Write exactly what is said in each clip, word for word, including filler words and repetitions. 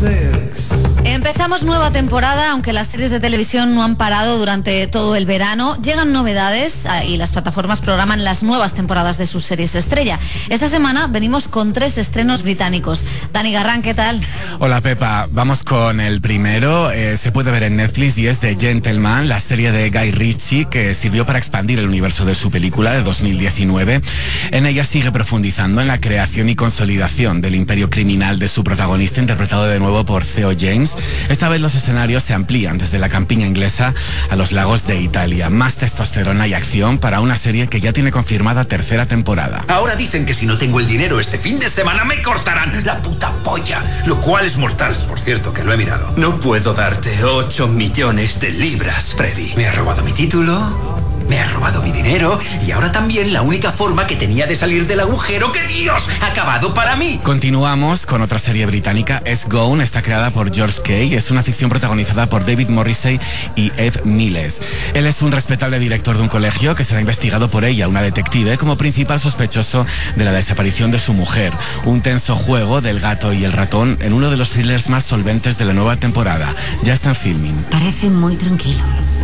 Empezamos nueva temporada, aunque las series de televisión no han parado durante todo el verano. Llegan novedades y las plataformas programan las nuevas temporadas de sus series estrella. Esta semana venimos con tres estrenos británicos. Dani Garrán, ¿qué tal? Hola Pepa, vamos con el primero. Eh, se puede ver en Netflix y es The Gentleman, la serie de Guy Ritchie que sirvió para expandir el universo de su película de dos mil diecinueve. En ella sigue profundizando en la creación y consolidación del imperio criminal de su protagonista, interpretado de nuevo por Theo James. Esta vez los escenarios se amplían desde la campiña inglesa a los lagos de Italia. Más testosterona y acción para una serie que ya tiene confirmada tercera temporada. Ahora dicen que si no tengo el dinero este fin de semana me cortarán la puta polla, lo cual es mortal. Por cierto, que lo he mirado. No puedo darte ocho millones de libras, Freddy. Me ha robado mi título, me ha robado mi dinero y ahora también la única forma que tenía de salir del agujero que Dios ha acabado para mí. Continuamos con otra serie británica, Es Gone. Está creada por George Kay. Es una ficción protagonizada por David Morrissey y Eve Miles. Él es un respetable director de un colegio que será investigado por ella, una detective, como principal sospechoso de la desaparición de su mujer. Un tenso juego del gato y el ratón en uno de los thrillers más solventes de la nueva temporada. Ya está en filming. Parece muy tranquilo.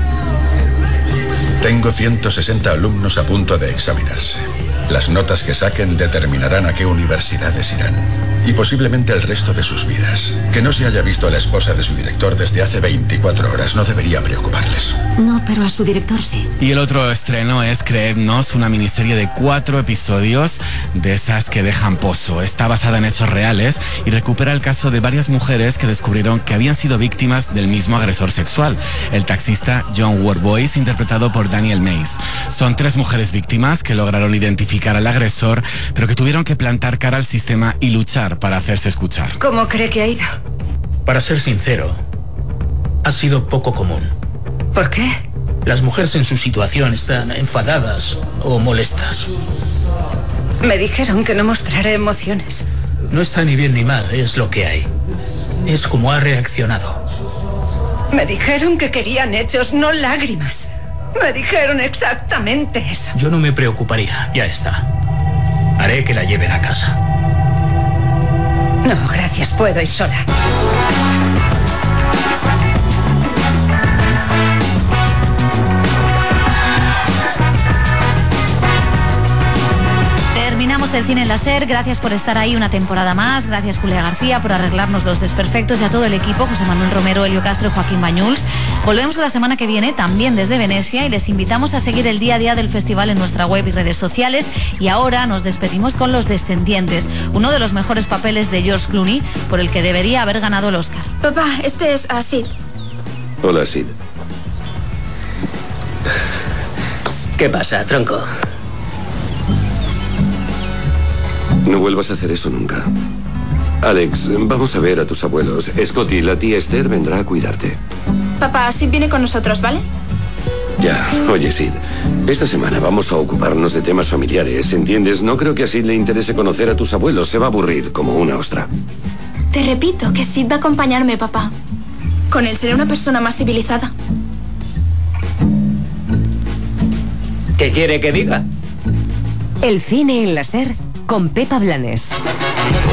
Tengo ciento sesenta alumnos a punto de examinarse. Las notas que saquen determinarán a qué universidades irán. Y posiblemente el resto de sus vidas. Que no se haya visto a la esposa de su director desde hace veinticuatro horas no debería preocuparles. No, pero a su director sí. Y el otro estreno es Creednos, una miniserie de cuatro episodios de esas que dejan pozo. Está basada en hechos reales y recupera el caso de varias mujeres que descubrieron que habían sido víctimas del mismo agresor sexual, el taxista John Worboys, interpretado por Daniel Mays. Son tres mujeres víctimas que lograron identificar al agresor, pero que tuvieron que plantar cara al sistema y luchar para hacerse escuchar. ¿Cómo cree que ha ido? Para ser sincero, ha sido poco común. ¿Por qué? Las mujeres en su situación están enfadadas o molestas. Me dijeron que no mostraré emociones. No está ni bien ni mal, es lo que hay. Es como ha reaccionado. Me dijeron que querían hechos, no lágrimas. Me dijeron exactamente eso. Yo no me preocuparía, ya está. Haré que la lleven a casa. No, gracias, puedo ir sola. Terminamos el cine en la SER. Gracias por estar ahí una temporada más. Gracias Julia García por arreglarnos los desperfectos y a todo el equipo, José Manuel Romero, Elio Castro y Joaquín Bañuls. Volvemos la semana que viene también desde Venecia y les invitamos a seguir el día a día del festival en nuestra web y redes sociales. Y ahora nos despedimos con Los Descendientes, uno de los mejores papeles de George Clooney, por el que debería haber ganado el Oscar. Papá, este es a Sid. Hola, Sid. ¿Qué pasa, tronco? No vuelvas a hacer eso nunca. Alex, vamos a ver a tus abuelos. Scotty, la tía Esther vendrá a cuidarte. Papá, Sid viene con nosotros, ¿vale? Ya, oye, Sid, esta semana vamos a ocuparnos de temas familiares, ¿entiendes? No creo que a Sid le interese conocer a tus abuelos. Se va a aburrir como una ostra. Te repito que Sid va a acompañarme, papá. Con él seré una persona más civilizada. ¿Qué quiere que diga? El cine en la SER con Pepa Blanes.